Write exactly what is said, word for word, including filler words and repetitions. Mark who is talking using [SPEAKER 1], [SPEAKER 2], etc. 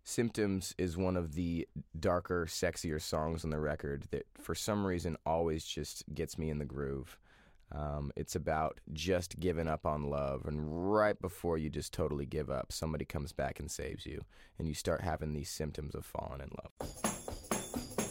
[SPEAKER 1] Symptoms is one of the darker, sexier songs on the record that for some reason always just gets me in the groove. Um, it's about just giving up on love, and right before you just totally give up, somebody comes back and saves you, and you start having these symptoms of falling in love.